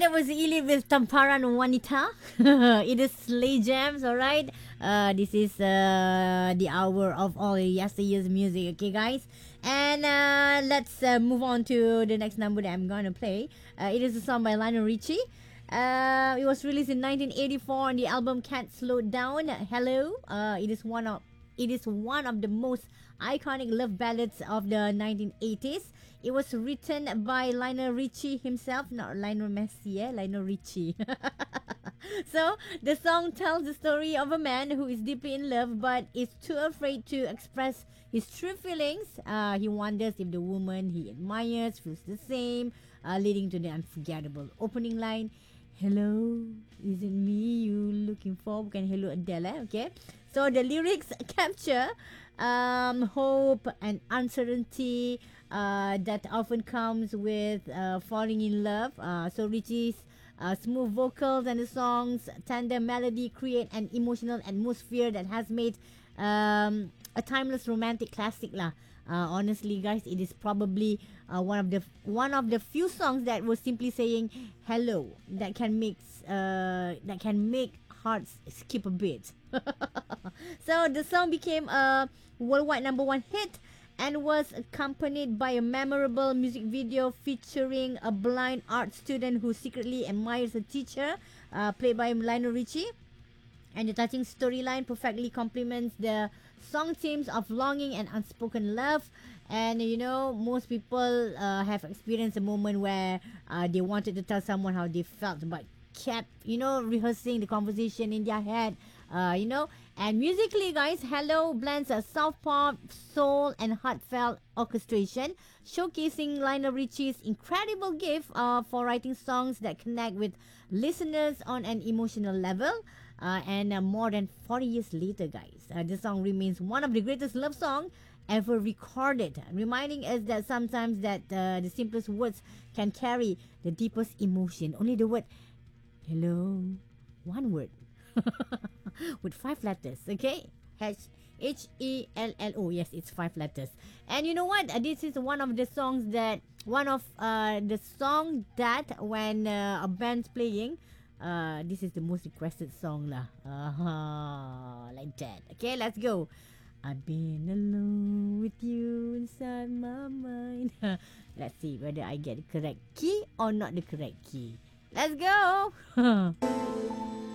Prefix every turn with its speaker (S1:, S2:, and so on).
S1: that was Elite with Tamparan Wanita. It is Slay Jams, alright? This is the hour of all yesteryear's music, okay, guys? And let's move on to the next number that I'm gonna play. It is a song by Lionel Richie. It was released in 1984 on the album Can't Slow Down. Hello. It is one of the most iconic love ballads of the 1980s. It was written by Lionel Richie himself, not Lionel Messi, Lionel Richie. So the song tells the story of a man who is deeply in love but is too afraid to express his true feelings. He wonders if the woman he admires feels the same, leading to the unforgettable opening line. Hello, is it me you looking for? Bukan hello Adele, okay? So the lyrics capture hope and uncertainty that often comes with falling in love. So Richie's smooth vocals and the song's tender melody create an emotional atmosphere that has made a timeless romantic classic lah. Honestly, guys, it is probably one of the few songs that was simply saying hello that can make hearts skip a bit. So the song became a worldwide number one hit and was accompanied by a memorable music video featuring a blind art student who secretly admires a teacher, played by Lionel Richie. And the touching storyline perfectly complements the song themes of longing and unspoken love. And most people have experienced a moment where they wanted to tell someone how they felt, but kept rehearsing the conversation in their head. And musically, guys, Hello blends a soft pop, soul, and heartfelt orchestration, showcasing Lionel Richie's incredible gift for writing songs that connect with listeners on an emotional level. And more than 40 years later, guys, the song remains one of the greatest love songs ever recorded, reminding us that sometimes that the simplest words can carry the deepest emotion. Only the word hello, one word, with 5 letters, okay? Hello. Yes, it's 5 letters. And you know what? This is one of the songs that the song that when a band's playing, this is the most requested song lah. Like that. Okay, let's go. I've been alone with you inside my mind. Let's see whether I get the correct key or not the correct key. Let's go.